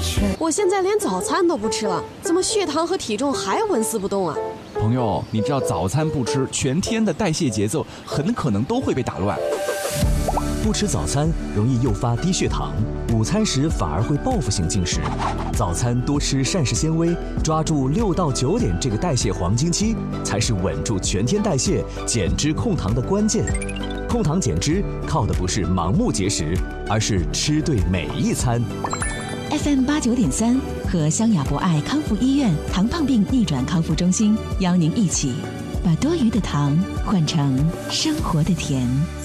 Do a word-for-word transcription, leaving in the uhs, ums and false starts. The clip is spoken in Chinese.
我现在连早餐都不吃了，怎么血糖和体重还纹丝不动啊？ 朋友，你知道早餐不吃，全天的代谢节奏很可能都会被打乱。 不吃早餐容易诱发低血糖，午餐时反而会报复性进食。早餐多吃膳食纤维，抓住六到九点这个代谢黄金期，才是稳住全天代谢、减脂控糖的关键。控糖减脂靠的不是盲目节食，而是吃对每一餐。 F M 八九点三和湘雅博爱康复医院糖胖病逆转康复中心邀您一起，把多余的糖换成生活的甜。